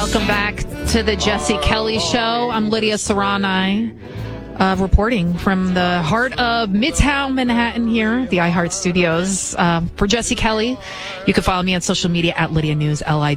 Welcome back to the Jesse Kelly Show. I'm Lydia Serrani, reporting from the heart of Midtown Manhattan here, the iHeart Studios. For Jesse Kelly, you can follow me on social media at Lydia News, LID.